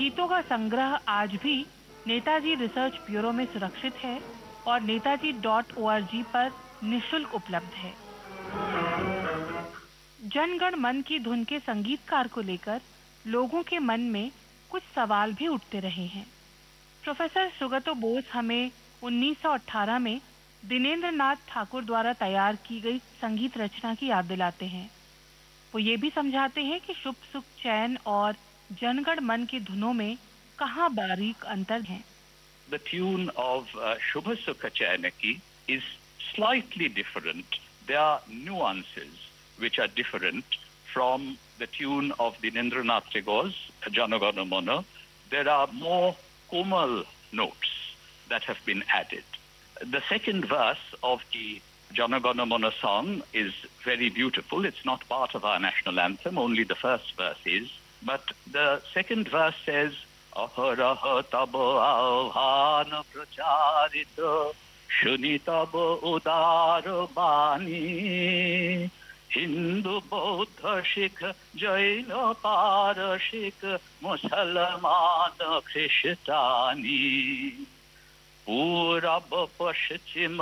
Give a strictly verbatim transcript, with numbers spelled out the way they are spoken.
गीतों का संग्रह आज भी नेताजी रिसर्च ब्यूरो में सुरक्षित है और Netaji dot O R G पर निःशुल्क उपलब्ध है। जनगण मन की धुन के संगीतकार को लेकर लोगों के मन में कुछ सवाल भी उठते रहे हैं। प्रोफेसर सुगतो बोस हमें उन्नीस सौ अठारह में दिनेंद्र नाथ ठाकुर द्वारा तैयार की गई संगीत रचना की याद दिलाते हैं। वो ये भी समझाते हैं कि शुभ सुख चैन और जनगण मन की धुनों में कहाँ बारीक अंतर है। The tune of uh, Shubha Sukha Chayanaki is slightly different. There are nuances which are different from the tune of Dineन्द्ranath Tagore's Jana Gana Mana. There are more komal notes that have been added. The second verse of the Jana Gana Mana song is very beautiful. It's not part of our national anthem, only the first verse is. But the second verse says, Aharaha taba avhana pracharita shuni taba udara bani Hindu Buddha Sikh Jaina Parashik Musalmana Krishtani Purab Paschim